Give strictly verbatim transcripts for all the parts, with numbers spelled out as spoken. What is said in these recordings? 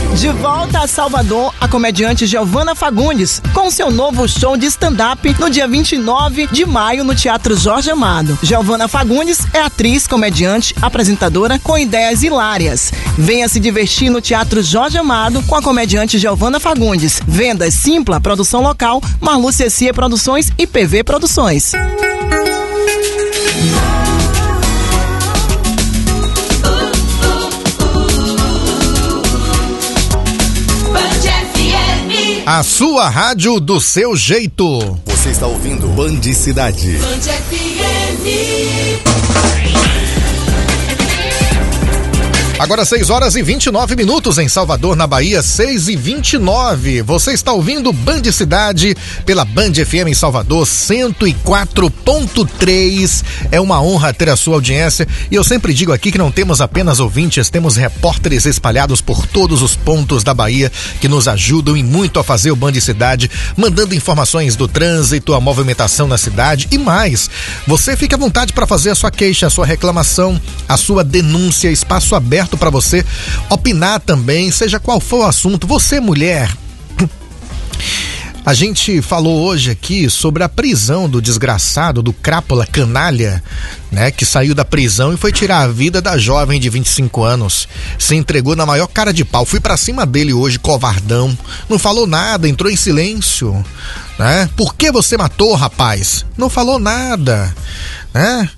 De volta a Salvador, a comediante Giovana Fagundes, com seu novo show de stand-up no dia vinte e nove de maio no Teatro Jorge Amado. Giovana Fagundes é atriz, comediante, apresentadora com ideias hilárias. Venha se divertir no Teatro Jorge Amado com a comediante Giovana Fagundes. Vendas Simpla, produção local, Marlu Cecia Produções e P V Produções. A sua rádio do seu jeito. Você está ouvindo Band Cidade. Band F M. Agora seis horas e vinte e nove minutos em Salvador, na Bahia, seis e vinte e nove. Você está ouvindo Band Cidade pela Band F M em Salvador, cento e quatro ponto três. É uma honra ter a sua audiência e eu sempre digo aqui que não temos apenas ouvintes, temos repórteres espalhados por todos os pontos da Bahia que nos ajudam e muito a fazer o Band Cidade, mandando informações do trânsito, a movimentação na cidade e mais. Você fica à vontade para fazer a sua queixa, a sua reclamação, a sua denúncia, espaço aberto para você opinar também, seja qual for o assunto. Você, mulher, a gente falou hoje aqui sobre a prisão do desgraçado, do crápula canalha, né, que saiu da prisão e foi tirar a vida da jovem de vinte e cinco anos, se entregou na maior cara de pau. Fui pra cima dele hoje, covardão, não falou nada, entrou em silêncio, né? Por que você matou, rapaz? Não falou nada, né?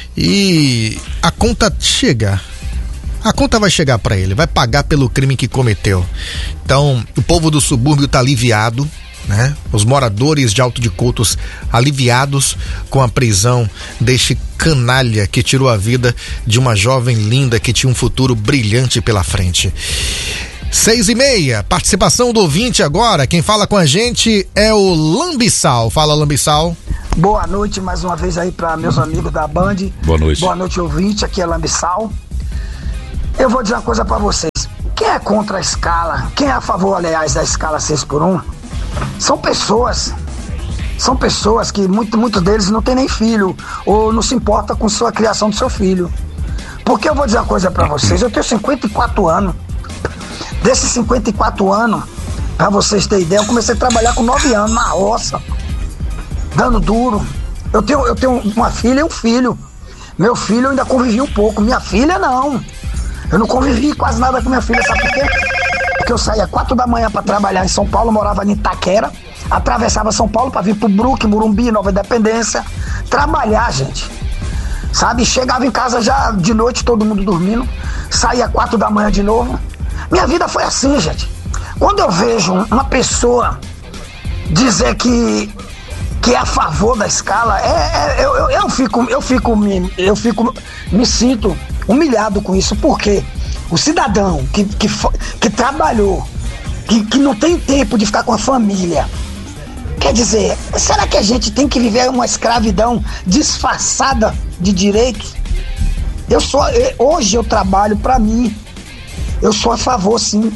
E a conta chega. A conta vai chegar para ele, vai pagar pelo crime que cometeu. Então, o povo do subúrbio tá aliviado, né? Os moradores de Alto de Coutos aliviados com a prisão deste canalha que tirou a vida de uma jovem linda que tinha um futuro brilhante pela frente. Seis e meia, participação do ouvinte agora. Quem fala com a gente é o Lambiçal. Fala, Lambiçal. Boa noite mais uma vez aí para meus amigos da Band. Boa noite. Boa noite, ouvinte. Aqui é Lambiçal. Eu vou dizer uma coisa pra vocês. Quem é contra a escala, quem é a favor, aliás, da escala seis por um, são pessoas. São pessoas que muito, muitos deles não tem nem filho, ou não se importa com sua criação do seu filho. Porque eu vou dizer uma coisa pra vocês. Eu tenho cinquenta e quatro anos. Desses cinquenta e quatro anos, pra vocês terem ideia, eu comecei a trabalhar com nove anos na roça, dando duro. Eu tenho, eu tenho uma filha e um filho. Meu filho eu ainda convivi um pouco, minha filha não. Eu não convivi quase nada com minha filha, sabe por quê? Porque eu saía quatro da manhã pra trabalhar em São Paulo, morava em Itaquera, atravessava São Paulo pra vir pro Brook, Morumbi, Nova Independência, trabalhar, gente. Sabe? Chegava em casa já de noite, todo mundo dormindo, saía quatro da manhã de novo. Minha vida foi assim, gente. Quando eu vejo uma pessoa dizer que, que é a favor da escala, é, é, eu, eu, eu fico, eu fico, me, eu fico, me sinto humilhado com isso, porque o cidadão que, que, que trabalhou, que, que não tem tempo de ficar com a família, quer dizer, será que a gente tem que viver uma escravidão disfarçada de direitos? Eu sou, hoje eu trabalho pra mim, eu sou a favor, sim,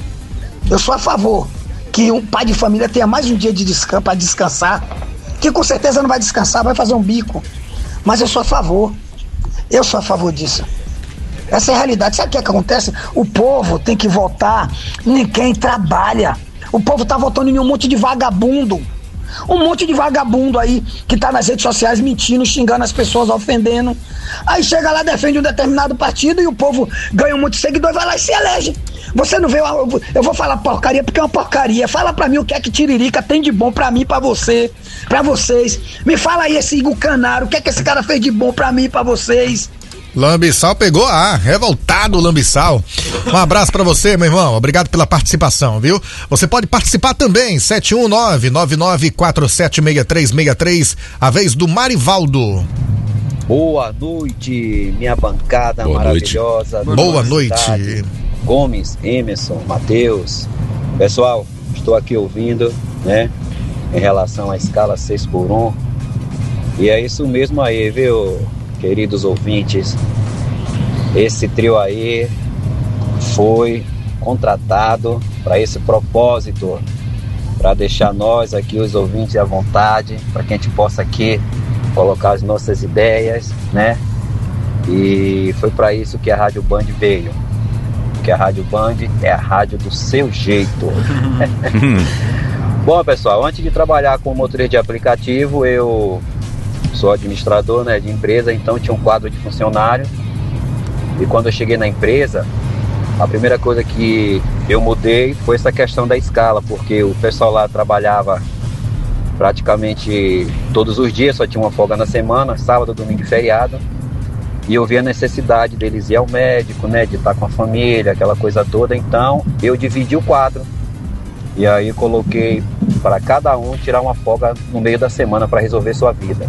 eu sou a favor que um pai de família tenha mais um dia de descanso para descansar, que com certeza não vai descansar, vai fazer um bico, mas eu sou a favor, eu sou a favor disso. Essa é a realidade. Sabe o que, é que acontece? O povo tem que votar em quem trabalha. O povo tá votando em um monte de vagabundo. Um monte de vagabundo aí que tá nas redes sociais mentindo, xingando as pessoas, ofendendo. Aí chega lá, defende um determinado partido e o povo ganha um monte de seguidor e vai lá e se elege. Você não vê, eu, eu vou falar porcaria porque é uma porcaria. Fala pra mim o que é que Tiririca tem de bom pra mim, pra você, pra vocês. Me fala aí esse Igor Canaro, o que é que esse cara fez de bom pra mim, pra vocês. Lambiçal pegou a revoltado Lambiçal. Um abraço pra você, meu irmão. Obrigado pela participação, viu? Você pode participar também. sete um nove, nove nove quatro sete seis três seis três. A vez do Marivaldo. Boa noite, minha bancada Boa maravilhosa. Noite. Boa noite. Gomes, Emerson, Matheus. Pessoal, estou aqui ouvindo, né? Em relação à escala seis por um. E é isso mesmo aí, viu? Queridos ouvintes, esse trio aí foi contratado para esse propósito, para deixar nós aqui, os ouvintes, à vontade, para que a gente possa aqui colocar as nossas ideias, né? E foi para isso que a Rádio Band veio. porque a Rádio Band é a rádio do seu jeito. Bom, pessoal, antes de trabalhar com motorista de aplicativo, eu sou administrador, né, de empresa, então tinha um quadro de funcionário. E quando eu cheguei na empresa, a primeira coisa que eu mudei foi essa questão da escala, porque o pessoal lá trabalhava praticamente todos os dias, só tinha uma folga na semana, sábado, domingo e feriado. E eu vi a necessidade deles ir ao médico, né, de estar com a família, aquela coisa toda. Então eu dividi o quadro e aí coloquei para cada um tirar uma folga no meio da semana para resolver sua vida.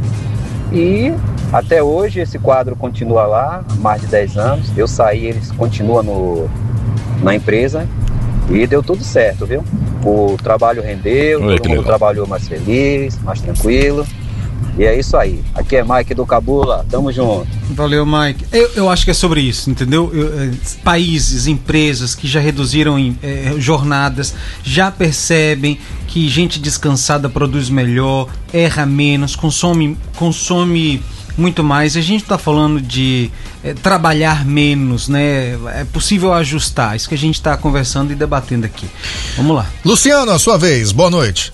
E até hoje esse quadro continua lá, há mais de dez anos. Eu saí, eles continuam no, na empresa e deu tudo certo, viu? O trabalho rendeu, Oi, todo mundo trabalhou mais feliz, mais tranquilo. E é isso aí. Aqui é Mike do Cabula, tamo junto. Valeu, Mike. Eu, eu acho que é sobre isso, entendeu? Eu, eh, países, empresas que já reduziram em, eh, jornadas, já percebem que gente descansada produz melhor, erra menos, consome, consome muito mais. A gente está falando de é, trabalhar menos, né? É possível ajustar. Isso que a gente está conversando e debatendo aqui. Vamos lá. Luciano, a sua vez. Boa noite.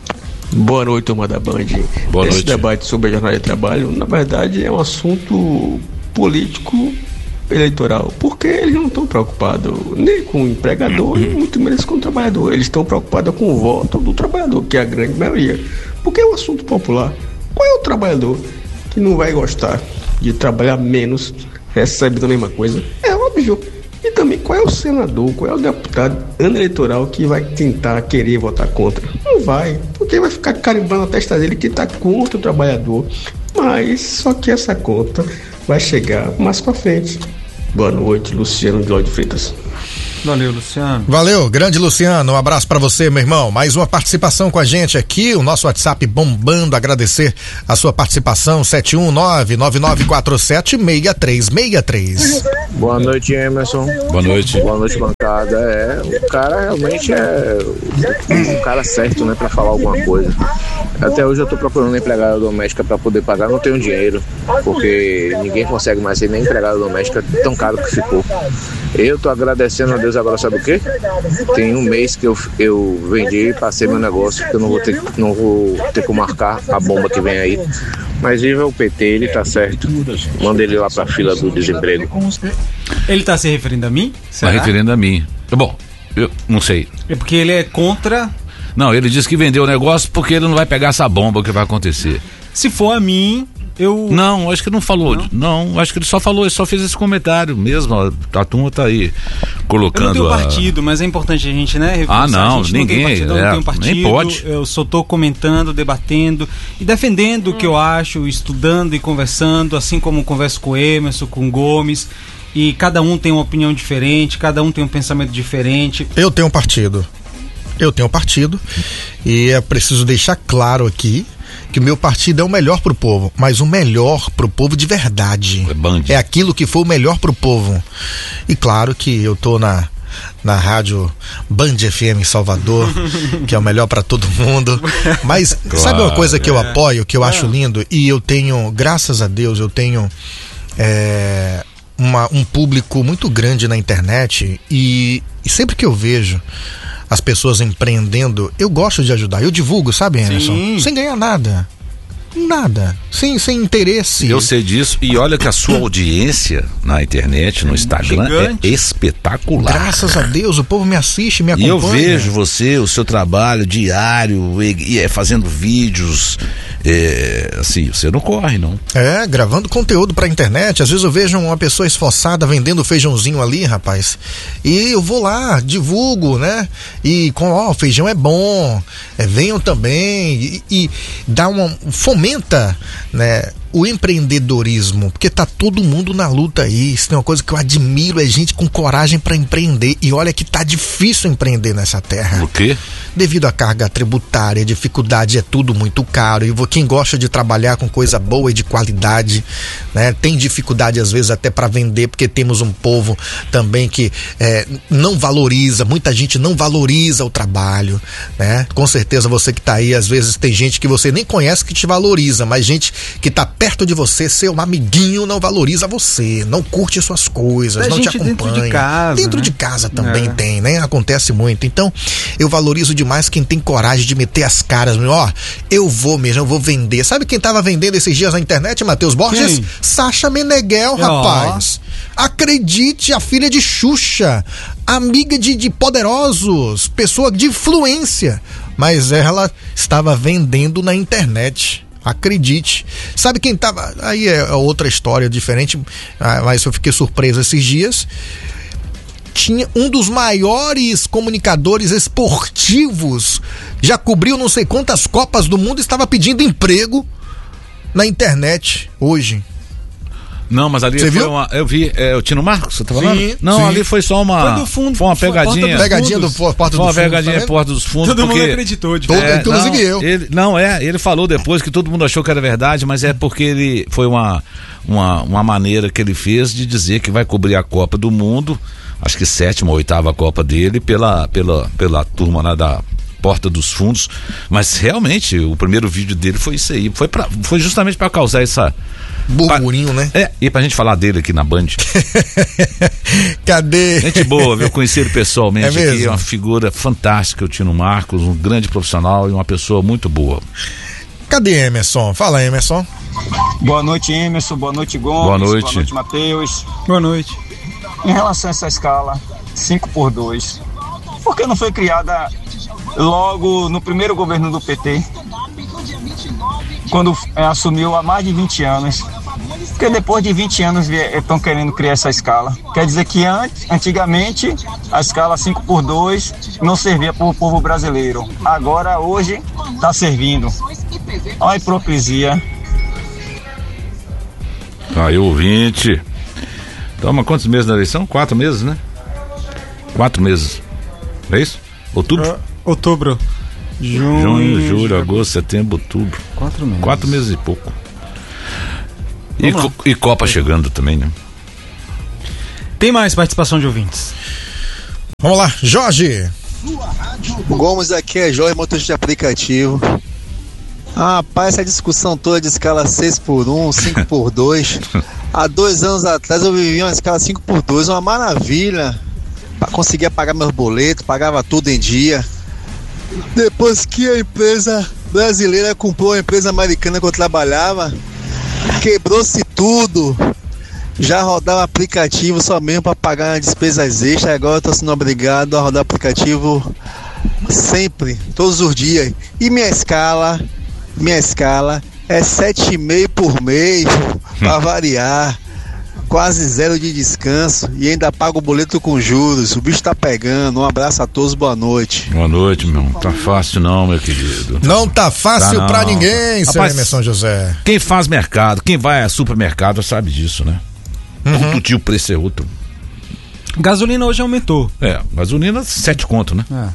Boa noite, turma da Band. Boa Esse noite. debate sobre a jornada de trabalho, na verdade, é um assunto político eleitoral, porque eles não estão preocupados nem com o empregador, e muito menos com o trabalhador. Eles estão preocupados com o voto do trabalhador, que é a grande maioria. Porque é um assunto popular. Qual é o trabalhador que não vai gostar de trabalhar menos, recebendo a mesma coisa? É óbvio. E também, qual é o senador, qual é o deputado ano eleitoral que vai tentar querer votar contra? Não vai, porque vai ficar carimbando a testa dele que está contra o trabalhador. Mas só que essa conta vai chegar mais pra frente. Boa noite, Luciano de Lloyd Freitas. Valeu, Luciano. Valeu, grande Luciano, um abraço pra você, meu irmão. Mais uma participação com a gente aqui, o nosso WhatsApp bombando. Agradecer a sua participação, sete um nove, nove nove quatro sete, seis três seis três. Boa noite, Emerson. Boa noite. Boa noite, bancada. É, o cara realmente é o cara certo, né, pra falar alguma coisa. Até hoje eu tô procurando empregada doméstica pra poder pagar, não tenho dinheiro, porque ninguém consegue mais ser nem empregada doméstica, tão caro que ficou. Eu tô agradecendo a Deus agora, sabe o quê? Tem um mês que eu, eu vendi e passei meu negócio, que eu não vou ter, não vou ter que marcar a bomba que vem aí. Mas viva o P T, ele tá certo. Manda ele lá pra fila do desemprego. Ele tá se referindo a mim? Tá referindo a mim. Bom, eu não sei. É porque ele é contra... Não, ele disse que vendeu o negócio porque ele não vai pegar essa bomba que vai acontecer. Se for a mim, eu... Não, acho que não falou. Não, não acho que ele só falou, ele só fez esse comentário mesmo. A, a turma tá aí colocando. Eu não tenho a... partido, mas é importante a gente, né? Ah, não, a gente ninguém. Não tem partido, é, não tem um partido, nem pode. Eu só tô comentando, debatendo e defendendo o que eu acho, estudando e conversando, assim como converso com o Emerson, com o Gomes. E cada um tem uma opinião diferente, cada um tem um pensamento diferente. Eu tenho um partido. Eu tenho um partido e é preciso deixar claro aqui que o meu partido é o melhor pro povo, mas o melhor pro povo de verdade. É Band. É aquilo que for o melhor pro povo. E claro que eu tô na na rádio Band F M em Salvador, que é o melhor pra todo mundo. Mas claro, sabe uma coisa que eu é. apoio, que eu é. acho lindo, e eu tenho, graças a Deus, eu tenho é, uma, um público muito grande na internet e, e sempre que eu vejo as pessoas empreendendo, eu gosto de ajudar, eu divulgo, sabe, Emerson? Sim. Sem ganhar nada. Nada, sem, sem interesse. Eu sei disso, e olha que a sua audiência na internet, no Instagram, gigante. É espetacular. Graças a Deus, o povo me assiste, me E acompanha. eu vejo você, o seu trabalho diário, e, e é fazendo vídeos, é, assim, você não corre, não. É, gravando conteúdo pra internet. Às vezes eu vejo uma pessoa esforçada vendendo feijãozinho ali, rapaz, e eu vou lá, divulgo, né? E com, ó, o feijão é bom, é, venham também, e, e dá uma fomenta, né, o empreendedorismo, porque tá todo mundo na luta aí. Isso é uma coisa que eu admiro, é gente com coragem para empreender, e olha que tá difícil empreender nessa terra. Por quê? Devido à carga tributária, dificuldade, é tudo muito caro, e quem gosta de trabalhar com coisa boa e de qualidade, né, tem dificuldade às vezes até para vender, porque temos um povo também que é, não valoriza, muita gente não valoriza o trabalho, né? Com certeza você que tá aí, às vezes tem gente que você nem conhece que te valoriza, mas gente que tá perto perto de você, seu amiguinho não valoriza você, não curte suas coisas, é não te gente acompanha. Dentro de casa, dentro né? de casa também é. tem, né? Acontece muito. Então, eu valorizo demais quem tem coragem de meter as caras. Ó, eu vou mesmo, eu vou vender. Sabe quem tava vendendo esses dias na internet, Matheus Borges? Quem? Sasha Meneghel, rapaz. Oh. Acredite, a filha de Xuxa, amiga de, de poderosos, pessoa de influência. Mas ela estava vendendo na internet. Acredite. Sabe quem tava... Aí é outra história diferente, mas eu fiquei surpreso esses dias. Tinha um dos maiores comunicadores esportivos, já cobriu não sei quantas Copas do Mundo, estava pedindo emprego na internet hoje. Não, mas ali você foi viu? uma. Eu vi, é, o Tino Marcos, você tá falando? Sim, não, sim. ali foi só uma. Foi do fundo, foi uma pegadinha. Foi pegadinha do Porta dos Fundos. Foi uma pegadinha do Porta dos Fundos. Todo porque, mundo acreditou, de todo, é, inclusive não, eu. Ele, não, é, ele falou depois que todo mundo achou que era verdade, mas é porque ele foi uma, uma, uma maneira que ele fez de dizer que vai cobrir a Copa do Mundo, acho que sétima ou oitava Copa dele, pela, pela, pela turma lá da Porta dos Fundos. Mas realmente, o primeiro vídeo dele foi isso aí. Foi, pra, foi justamente para causar essa. Burburinho, né? É, e pra gente falar dele aqui na Band. Cadê? Gente boa, eu conheci ele pessoalmente é mesmo? aqui, é uma figura fantástica, o Tino Marcos, um grande profissional e uma pessoa muito boa. Cadê Emerson? Fala, Emerson. Boa noite, Emerson, boa noite, Gomes. Boa noite. Boa noite, Matheus. Boa noite. Em relação a essa escala cinco por dois, por que não foi criada logo no primeiro governo do P T, quando é, assumiu há mais de vinte anos? Porque depois de vinte anos estão querendo criar essa escala. Quer dizer que antes, antigamente a escala cinco por dois não servia para o povo brasileiro. Agora, hoje, está servindo. Olha a hipocrisia. Aí, ouvinte. Toma quantos meses na eleição? Quatro meses, né? Quatro meses. É isso? Outubro? Uh, outubro. Junho, Junho, julho, agosto, setembro, outubro. Quatro meses. Quatro meses e pouco. E, co- e Copa chegando também, né? Tem mais participação de ouvintes. Vamos lá, Jorge. O Gomes aqui é Jorge, motorista de aplicativo. Ah, rapaz, essa discussão toda de escala seis por um, cinco por dois. Há dois anos atrás eu vivia uma escala cinco por dois, uma maravilha. Conseguia pagar meus boletos, pagava tudo em dia. Depois que a empresa brasileira comprou a empresa americana que eu trabalhava, quebrou-se tudo. Já rodava aplicativo só mesmo para pagar despesas extras. Agora eu tô sendo obrigado a rodar aplicativo sempre, todos os dias. E minha escala, minha escala é sete vírgula cinco por mês, para variar. Quase zero de descanso e ainda pago o boleto com juros. O bicho tá pegando. Um abraço a todos, boa noite. Boa noite, meu. Tá fácil não, meu querido. Não tá fácil Tá pra não. ninguém, seu Rapaz, Emerson José. Quem faz mercado, quem vai a supermercado sabe disso, né? Uhum. Todo dia o preço é outro. Gasolina hoje aumentou. É, gasolina sete conto, né? É.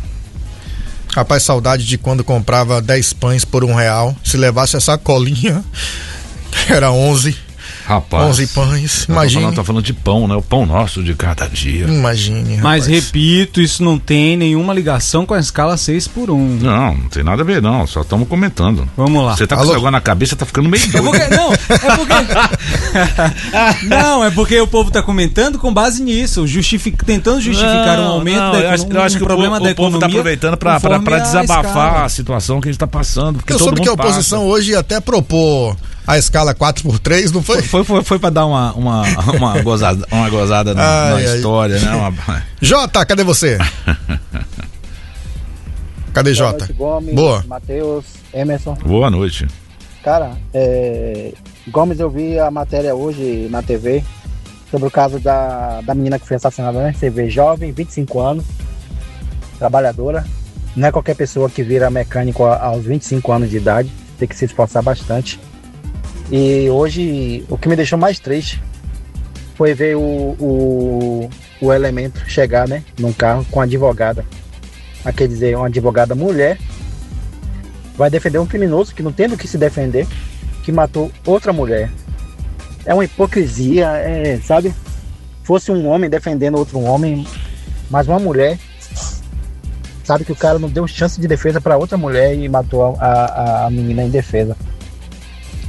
Rapaz, saudade de quando comprava dez pães por um real. Se levasse essa colinha, era onze. Rapaz. onze pães, Tá imagine. falando, tá falando de pão, né? O pão nosso de cada dia. Imagine, Mas rapaz. repito, isso não tem nenhuma ligação com a escala seis por um. Não, não tem nada a ver não, só estamos comentando. Vamos lá. Você tá com Alô? esse negócio na cabeça, tá ficando meio É doido. porque, não, é porque. Não, é porque o povo tá comentando com base nisso, justific, tentando justificar um aumento não, da eu acho, economia. eu acho que um o, problema povo, da o povo tá economia aproveitando pra, pra, conforme pra a desabafar escala. a situação que a gente tá passando. Porque Eu todo soube mundo que a passa. oposição hoje até propôs a escala quatro por três, não foi? Foi, foi, foi pra dar uma, uma, uma gozada, uma gozada na, Ai, na ai. história, né? Uma... Jota, cadê você? Cadê Boa Jota? noite, Gomes, Boa. Matheus, Emerson. Boa noite. Cara, é... Gomes, eu vi a matéria hoje na T V sobre o caso da, da menina que foi assassinada, né? Você vê, jovem, vinte e cinco anos, trabalhadora. Não é qualquer pessoa que vira mecânico a- aos vinte e cinco anos de idade, tem que se esforçar bastante. E hoje, o que me deixou mais triste foi ver o, o, o elemento chegar, né, num carro com a advogada. Ah, quer dizer, uma advogada mulher vai defender um criminoso que não tem do que se defender, que matou outra mulher. É uma hipocrisia, é, sabe? Fosse um homem defendendo outro homem, mas uma mulher, sabe que o cara não deu chance de defesa para outra mulher e matou a, a, a menina em defesa.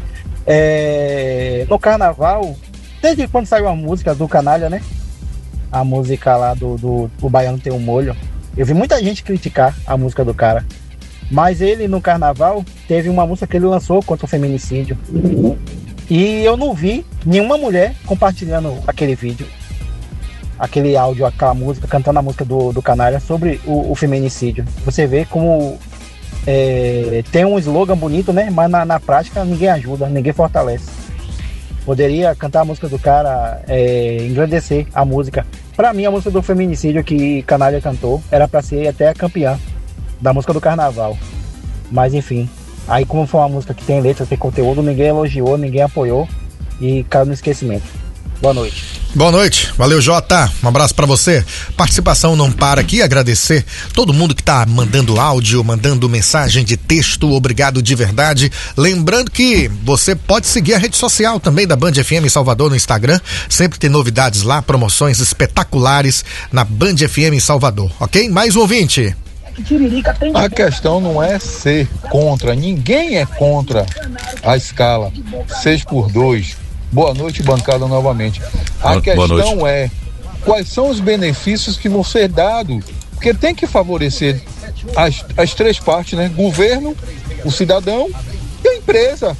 É, no carnaval, desde quando saiu a música do Canalha, né? A música lá do, do O Baiano Tem um Molho, eu vi muita gente criticar a música do cara. Mas ele, no carnaval, teve uma música que ele lançou contra o feminicídio. E eu não vi nenhuma mulher compartilhando aquele vídeo, aquele áudio, aquela música, cantando a música do, do Canalha sobre o, o feminicídio. Você vê como é, tem um slogan bonito, né? Mas na, na prática ninguém ajuda, ninguém fortalece. Poderia cantar a música do cara, é, engrandecer a música. Pra mim, a música do feminicídio que Canalha cantou era pra ser até a campeã da música do carnaval. Mas enfim, aí como foi uma música que tem letra, tem conteúdo, ninguém elogiou, ninguém apoiou e caiu no esquecimento. Boa noite. Boa noite, valeu Jota, um abraço pra você. Participação não para aqui, agradecer todo mundo que tá mandando áudio, mandando mensagem de texto, obrigado de verdade. Lembrando que você pode seguir a rede social também da Band F M Salvador no Instagram, sempre tem novidades lá, promoções espetaculares na Band F M Salvador, ok? Mais um ouvinte. A questão não é ser contra, ninguém é contra a escala seis por dois. Boa noite, bancada, novamente. A questão é, quais são os benefícios que vão ser dados? Porque tem que favorecer as, as três partes, né? Governo, o cidadão e a empresa.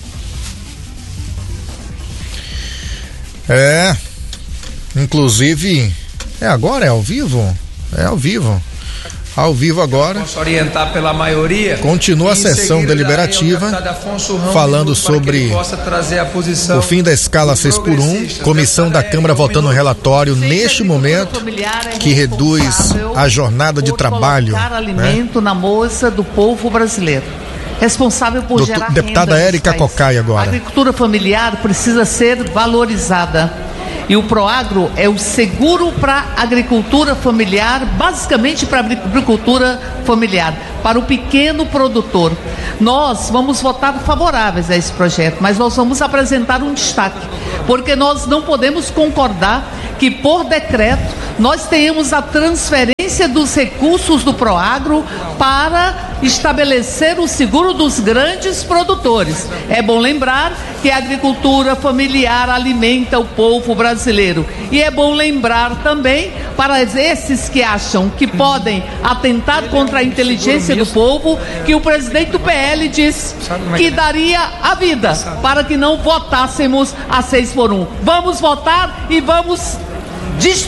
É, inclusive, é agora, é ao vivo? É ao vivo. Ao vivo agora. Posso orientar pela maioria. Continua a sessão deliberativa falando sobre o fim da escala seis por um. Comissão da Câmara votando o relatório neste momento que reduz a jornada de trabalho. Alimento na mesa do povo brasileiro. Responsável por Doutor, gerar deputada Érica Cocai agora. A agricultura familiar precisa ser valorizada. E o Proagro é o seguro para a agricultura familiar, basicamente para a agricultura familiar, para o pequeno produtor. Nós vamos votar favoráveis a esse projeto, mas nós vamos apresentar um destaque, porque nós não podemos concordar que, por decreto, nós tenhamos a transferência dos recursos do Proagro para estabelecer o seguro dos grandes produtores. É bom lembrar que a agricultura familiar alimenta o povo brasileiro. E é bom lembrar também, para esses que acham que podem atentar contra a inteligência do povo, que o presidente do P L disse que daria a vida para que não votássemos a seis por um. Vamos votar e vamos... Dis-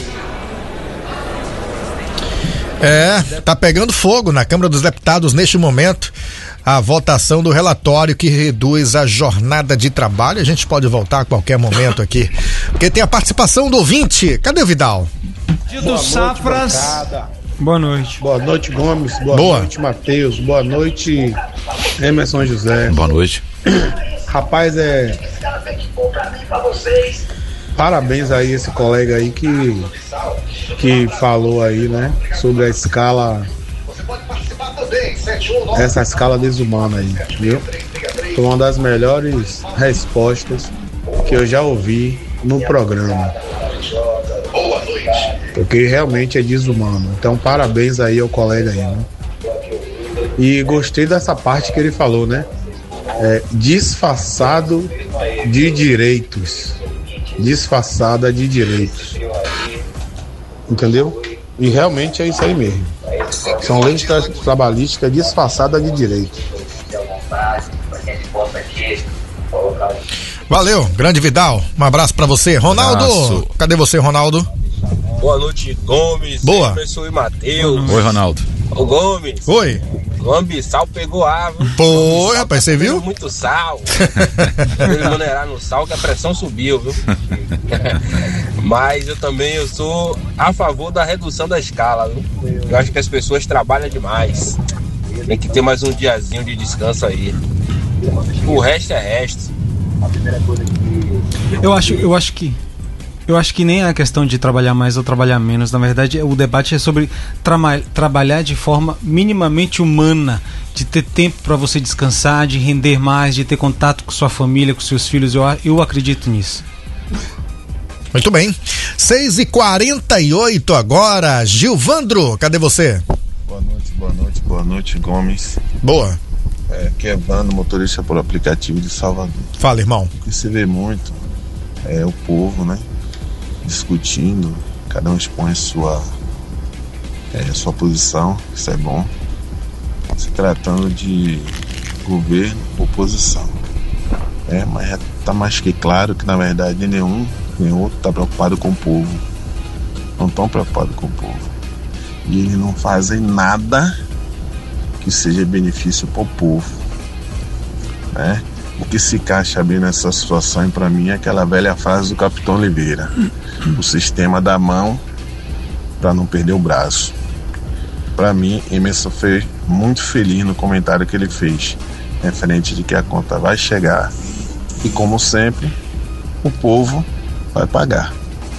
É, tá pegando fogo na Câmara dos Deputados neste momento a votação do relatório que reduz a jornada de trabalho. A gente pode voltar a qualquer momento aqui, porque tem a participação do ouvinte. Cadê o Vidal? Dia do Safras. Boa noite. Boa noite, Gomes. Boa, Boa. noite, Matheus. Boa noite, Emerson José. Boa noite. Rapaz, é... Parabéns aí esse colega aí que que falou aí, né, sobre a escala, essa escala desumana aí, viu? Foi uma das melhores respostas que eu já ouvi no programa, porque realmente é desumano. Então parabéns aí ao colega aí, né? E gostei dessa parte que ele falou, né? É, disfarçado de direitos. Disfarçada de direitos, entendeu? E realmente é isso aí mesmo, são leis tra- trabalhistas disfarçadas de direitos. Valeu, grande Vidal, um abraço pra você. Ronaldo, abraço. Cadê você, Ronaldo? Boa noite, Gomes. Boa. Emerson e Matheus. Oi, Ronaldo. Ô, Gomes. Oi. O Ambissal pegou água. Pô, rapaz, você viu? Muito sal. Ele maneirar no sal que a pressão subiu, viu? Mas eu também eu sou a favor da redução da escala, viu? Eu acho que as pessoas trabalham demais. Tem que ter mais um diazinho de descanso aí. O resto é resto. Eu acho, eu acho que Eu acho que nem é a questão de trabalhar mais ou trabalhar menos. Na verdade, o debate é sobre tra- trabalhar de forma minimamente humana, de ter tempo para você descansar, de render mais, de ter contato com sua família, com seus filhos. Eu, eu acredito nisso. Muito bem. seis e quarenta e oito agora. Gilvandro, cadê você? Boa noite, boa noite, boa noite, Gomes. Boa. É, Quebrando motorista por aplicativo de Salvador. Fala, irmão. O que se vê muito é o povo, né? Discutindo, cada um expõe sua, é, sua posição, isso é bom. Se tratando de governo, oposição. É, mas já tá mais que claro que na verdade nenhum, nenhum outro tá preocupado com o povo. Não estão preocupados com o povo. E eles não fazem nada que seja benefício para o povo, né? O que se encaixa bem nessa situação, para mim, é aquela velha frase do Capitão Oliveira: o sistema da mão para não perder o braço. Para mim, Emerson foi muito feliz no comentário que ele fez, referente de que a conta vai chegar e, como sempre, o povo vai pagar.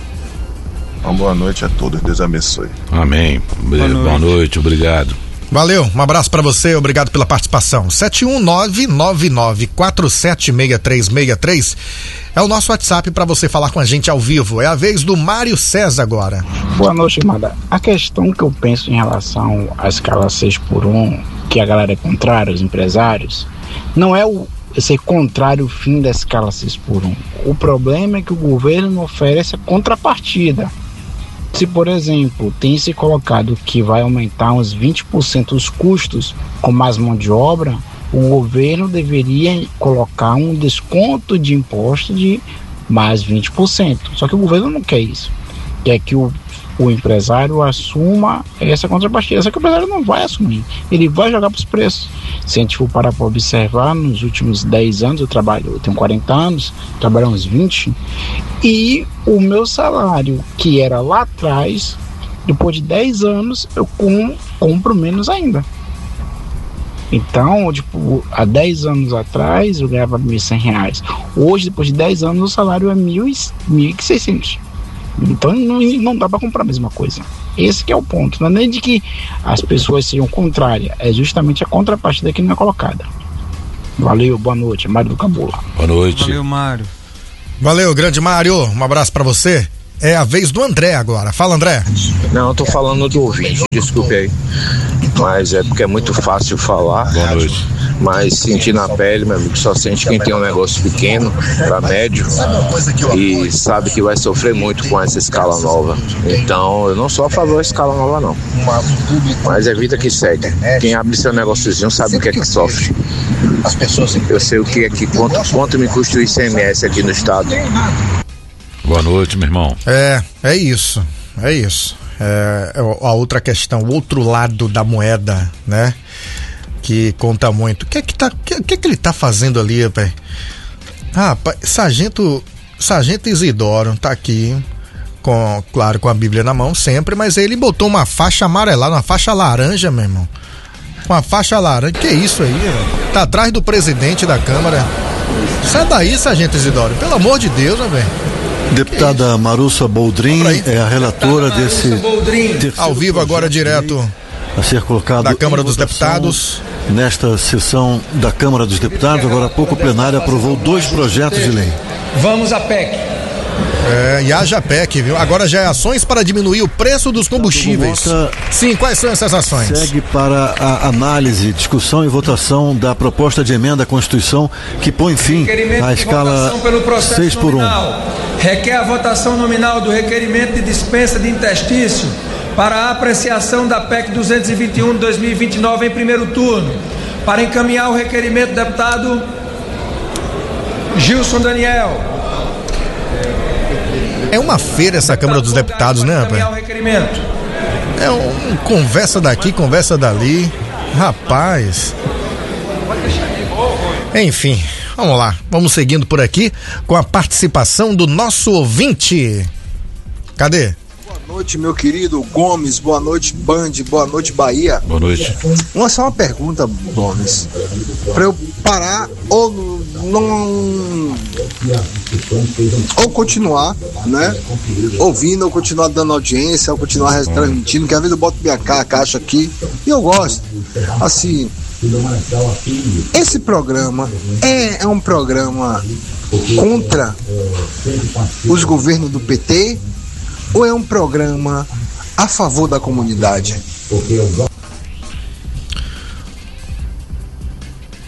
Uma boa noite a todos, Deus abençoe. Amém. Boa noite, boa noite, obrigado. Valeu, um abraço pra você, obrigado pela participação. sete um nove nove nove quatro sete seis três seis três é o nosso WhatsApp pra você falar com a gente ao vivo. É a vez do Mário César agora. Boa noite, Mada. A questão que eu penso em relação à escala seis por um, que a galera é contrária, os empresários, não é o ser contrário o fim da escala seis por um. O problema é que o governo não oferece a contrapartida. Se, por exemplo, tem se colocado que vai aumentar uns vinte por cento os custos com mais mão de obra, o governo deveria colocar um desconto de imposto de mais vinte por cento. Só que o governo não quer isso. Quer que o, o empresário assuma essa contrapartida. Só que o empresário não vai assumir. Ele vai jogar para os preços. Se a gente for parar para observar, nos últimos dez anos eu trabalho, eu tenho quarenta anos, trabalho uns vinte, e o meu salário, que era lá atrás, depois de dez anos, eu com, compro menos ainda. Então, tipo, há dez anos atrás eu ganhava mil e cem reais. Hoje, depois de dez anos, o salário é mil e seiscentos. Então não, não dá para comprar a mesma coisa. Esse que é o ponto. Não é nem de que as pessoas sejam contrárias, é justamente a contrapartida que não é colocada. Valeu, boa noite, Mário do Cabula. Boa noite. Valeu, Mário. Valeu, grande Mário, um abraço pra você. É a vez do André agora. Fala, André. Não, eu tô falando do ouvinte, desculpe aí. Mas é porque é muito fácil falar. Boa noite. Mas sentir na pele, meu amigo, só sente quem tem um negócio pequeno para médio e sabe que vai sofrer muito com essa escala nova. Então, eu não sou a favor da escala nova, não. Mas é vida que segue. Quem abre seu negóciozinho sabe o que é que sofre. Eu sei o que é que, quanto, quanto me custa o I C M S aqui no estado. Boa noite, meu irmão. É, é isso, é isso. É, a outra questão, o outro lado da moeda, né? Que conta muito. O que é que, tá, que, que, é que ele tá fazendo ali, rapaz? Ah, Sargento, Sargento Isidoro tá aqui, com, claro, com a Bíblia na mão sempre, mas ele botou uma faixa amarelada, uma faixa laranja, meu irmão. Uma faixa laranja, que isso aí, velho? Tá atrás do presidente da Câmara. Sai daí, Sargento Isidoro, pelo amor de Deus, né, velho? Deputada Marussa Boldrin é a relatora desse ao vivo agora direto a ser colocado da Câmara dos Deputados. Nesta sessão da Câmara dos Deputados, agora há pouco o plenário aprovou dois projetos de lei. Vamos à P E C. É, e haja P E C, viu? Agora já é ações para diminuir o preço dos combustíveis. Sim, quais são essas ações? Segue para a análise, discussão e votação da proposta de emenda à Constituição que põe fim à escala seis por um. Requer a votação nominal do requerimento de dispensa de interstício para a apreciação da P E C duzentos e vinte e um de dois mil e vinte e nove em primeiro turno. Para encaminhar o requerimento, deputado Gilson Daniel. É uma feira essa Câmara dos Deputados, né, rapaz? É um conversa daqui, conversa dali. Rapaz. Enfim, vamos lá. Vamos seguindo por aqui com a participação do nosso ouvinte. Cadê? Boa noite, meu querido Gomes. Boa noite, Band. Boa noite, Bahia. Boa noite. Uma só uma pergunta, Gomes. Pra eu parar ou não... ou continuar, né? Ouvindo, ou continuar dando audiência, ou continuar transmitindo, que às vezes eu boto minha caixa aqui e eu gosto. Assim, esse programa é, é um programa contra os governos do P T ou é um programa a favor da comunidade?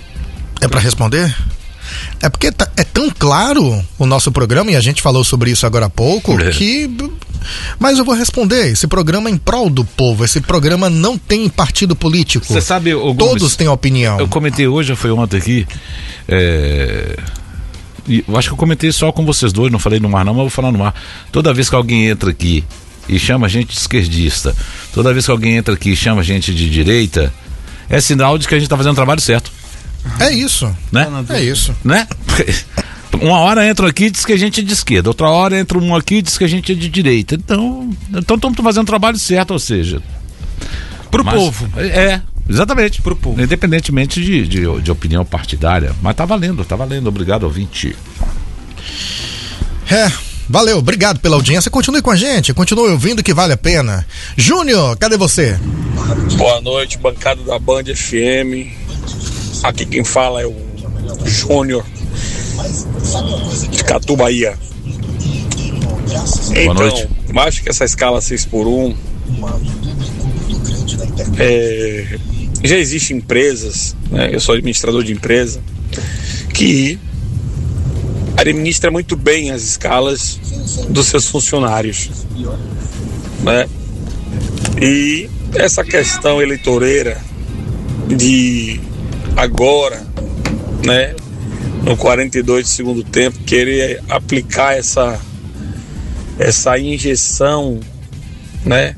pra responder? É porque tá, é tão claro o nosso programa, e a gente falou sobre isso agora há pouco, é. que... Mas eu vou responder, esse programa é em prol do povo, esse programa não tem partido político. Você sabe, o Gomes, todos têm opinião. Eu comentei hoje, foi ontem aqui, é... eu acho que eu comentei só com vocês dois, não falei no ar não, mas vou falar no ar. Toda vez que alguém entra aqui e chama a gente de esquerdista, toda vez que alguém entra aqui e chama a gente de direita, é sinal de que a gente tá fazendo o trabalho certo. É isso, né? É isso, né? Uma hora entra aqui e diz que a gente é de esquerda, outra hora entra um aqui e diz que a gente é de direita. Então, então estamos fazendo o trabalho certo, ou seja, pro mas, povo. É, exatamente, pro povo. Independentemente de, de, de opinião partidária. Mas tá valendo, tá valendo. Obrigado, ouvinte. É, valeu, obrigado pela audiência. Continue com a gente, continue ouvindo que vale a pena. Júnior, cadê você? Boa noite, bancada da Band F M. Aqui quem fala é o Júnior de Catu, Bahia. Então, noite. Acho que essa escala seis por um é, já existem empresas, né? Eu sou administrador de empresa que administra muito bem as escalas dos seus funcionários, né? E essa questão eleitoreira de agora, né, no quarenta e dois de segundo tempo, querer aplicar essa essa injeção, né,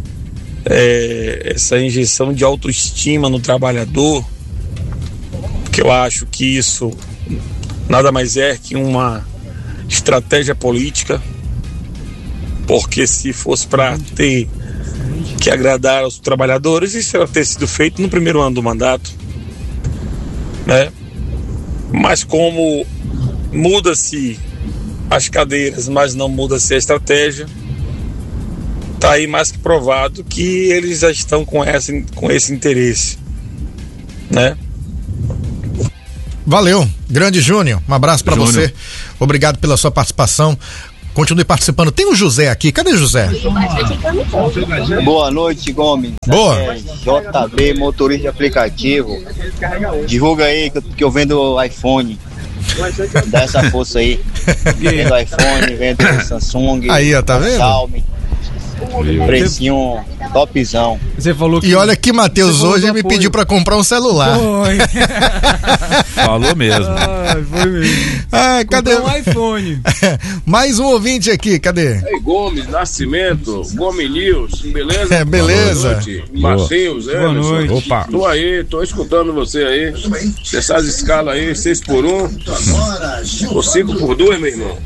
é, essa injeção de autoestima no trabalhador, que eu acho que isso nada mais é que uma estratégia política, porque se fosse para ter que agradar aos trabalhadores, isso ia ter sido feito no primeiro ano do mandato, né? Mas como muda-se as cadeiras, mas não muda-se a estratégia, tá aí mais que provado que eles já estão com, essa, com esse interesse, né? Valeu, grande Júnior, um abraço pra Júnior. Você, obrigado pela sua participação. Continue participando. Tem o José aqui. Cadê o José? Boa noite, Gomes. Boa. É J B, motorista de aplicativo. Divulga aí que eu, que eu vendo iPhone. Dá essa força aí. Vendo iPhone, vendo Samsung. Aí, ó, tá vendo? Xiaomi. Precinho topzão. Você falou que... E olha que Matheus hoje me apoio. Pediu pra comprar um celular. Foi. Falou mesmo. Ah, foi mesmo. Ah, cadê um iPhone? Mais um ouvinte aqui, cadê? Ei, Gomes, Nascimento, Gomes News, beleza? É, beleza. Boa noite. Marcinhos, Boa noite. Opa. Tô aí, tô escutando você aí. Essas escalas aí, seis por um ou cinco por dois, meu irmão.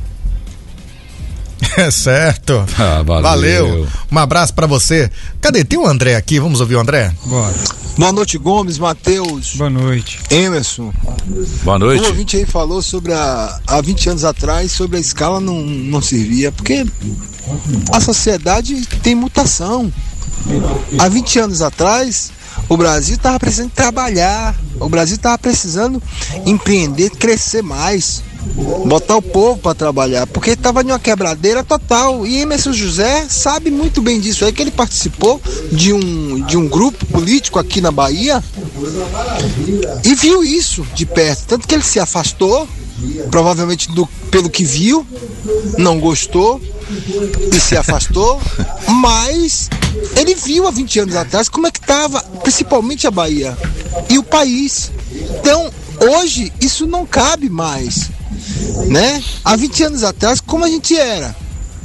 É certo. Ah, valeu. Valeu. Um abraço pra você. Cadê? Tem o André aqui, vamos ouvir o André? Bora. Boa noite, Gomes, Matheus. Boa noite. Emerson. Boa noite. O ouvinte aí falou sobre a, há vinte anos atrás, sobre a escala não, não servia, porque a sociedade tem mutação. Há vinte anos atrás, o Brasil estava precisando trabalhar, o Brasil estava precisando empreender, crescer mais, botar o povo para trabalhar, porque estava em uma quebradeira total. E Emerson José sabe muito bem disso aí, que ele participou de um, de um grupo político aqui na Bahia e viu isso de perto, tanto que ele se afastou, provavelmente do, pelo que viu, não gostou e se afastou, mas ele viu há vinte anos atrás como é que estava, principalmente a Bahia e o país. Então, hoje, isso não cabe mais, né? Há vinte anos atrás, como a gente era?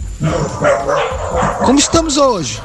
Como estamos hoje?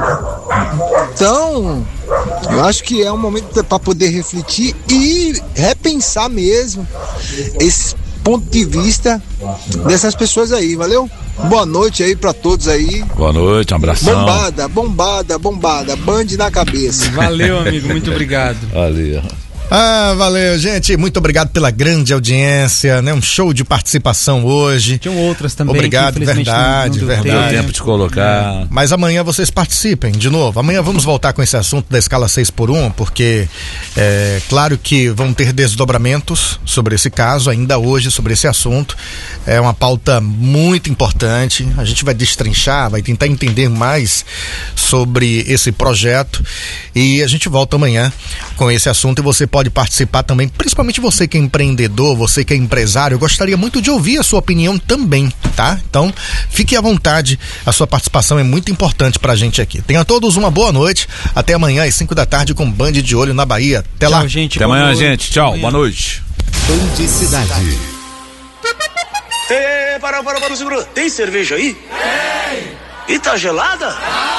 Então, eu acho que é um momento para poder refletir e repensar mesmo esse ponto de vista dessas pessoas aí, valeu? Boa noite aí pra todos aí. Boa noite, um abração. Bombada, bombada, bombada, Band na cabeça. Valeu, amigo, muito obrigado. Valeu. Ah, valeu, gente. Muito obrigado pela grande audiência, né? Um show de participação hoje. Tinham outras também. Obrigado, verdade, não, não verdade. Deu tempo de colocar. É. Mas amanhã vocês participem de novo. Amanhã vamos voltar com esse assunto da escala seis por um, porque é claro que vão ter desdobramentos sobre esse caso, ainda hoje, sobre esse assunto. É uma pauta muito importante. A gente vai destrinchar, vai tentar entender mais sobre esse projeto. E a gente volta amanhã com esse assunto e você pode pode participar também, principalmente você que é empreendedor, você que é empresário. Eu gostaria muito de ouvir a sua opinião também, tá? Então, fique à vontade, a sua participação é muito importante pra gente aqui. Tenham todos uma boa noite, até amanhã às cinco da tarde com Band de Olho na Bahia. Até lá. Tchau, gente. Até amanhã, noite. gente. Tchau, boa noite. Band Cidade. Ei, para, para, para, segura. Tem cerveja aí? Tem. E tá gelada?